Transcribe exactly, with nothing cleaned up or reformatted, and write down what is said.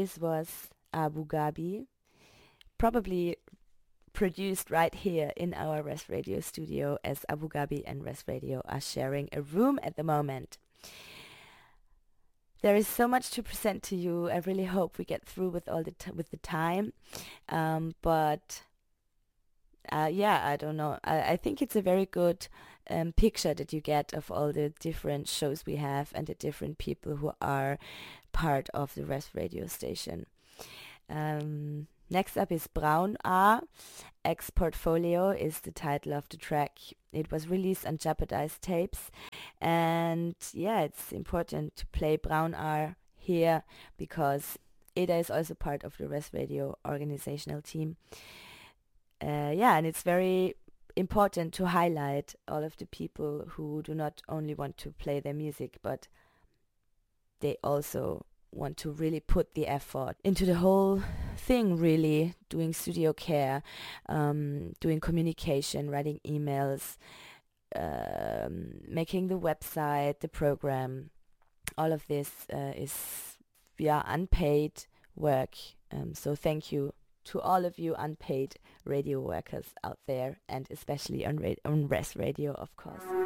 this was Abu Gabi, probably produced right here in our Res Radio studio, as Abu Gabi and Res Radio are sharing a room at the moment. There is so much to present to you. I really hope we get through with all the t- with the time, um, but uh, yeah, I don't know. I, I think it's a very good um, picture that you get of all the different shows we have and the different people who are part of the Res Radio station. Um, next up is Braun A. Ex Portfolio is the title of the track. It was released on Jeopardized Tapes, and yeah, it's important to play Braun A here because Eda is also part of the Res Radio organizational team. Uh, yeah, and it's very important to highlight all of the people who do not only want to play their music, but they also want to really put the effort into the whole thing, really doing studio care, um, doing communication, writing emails, um, making the website, the program. All of this uh, is yeah unpaid work. Um, so thank you to all of you unpaid radio workers out there, and especially on, ra- on Res Radio, of course.